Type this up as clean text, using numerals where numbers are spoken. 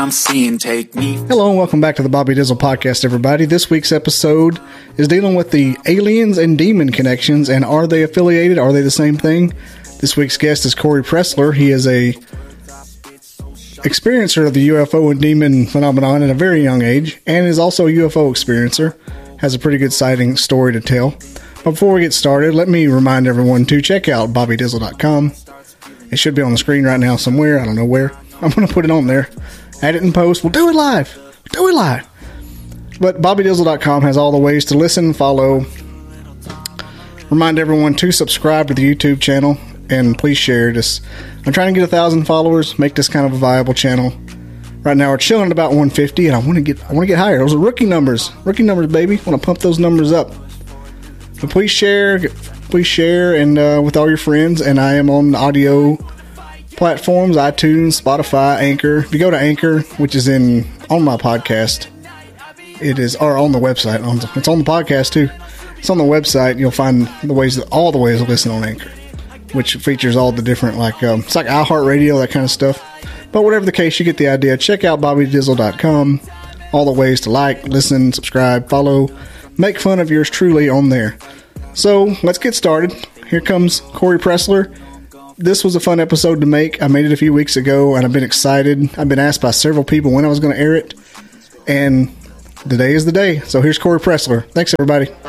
I'm seeing, take me. Hello and welcome back to the Bobby Dizzle podcast, everybody. This week's episode is dealing with the aliens and demon connections, and are they affiliated? Are they the same thing? This week's guest is Corey Pressler. He is a experiencer of the UFO and demon phenomenon at a very young age, and is also a UFO experiencer. Has a pretty good sighting story to tell. But before we get started, let me remind everyone to check out BobbyDizzle.com. It should be on the screen right now somewhere. I don't know where. I'm going to put it on there. Add it in post. We'll do it live. But BobbyDizzle.com has all the ways to listen, follow. Remind everyone to subscribe to the YouTube channel. And please share this. I'm trying to get 1,000 followers. Make this kind of a viable channel. Right now we're chilling at about 150, and I want to get higher. Those are rookie numbers. Rookie numbers, baby. I want to pump those numbers up. But please share and with all your friends. And I am on audio platforms: iTunes, Spotify, Anchor. If you go to Anchor, which is on my podcast, or on the website. It's on the podcast too. It's on the website. You'll find all the ways to listen on Anchor, which features all the different it's like iHeartRadio, that kind of stuff. But whatever the case, you get the idea. Check out BobbyDizzle.com. All the ways to listen, subscribe, follow, make fun of yours truly on there. So let's get started. Here comes Corey Pressler. This was a fun episode to make. I made it a few weeks ago, and I've been excited. I've been asked by several people when I was going to air it, and today is the day. So here's Corey Pressler. Thanks, everybody.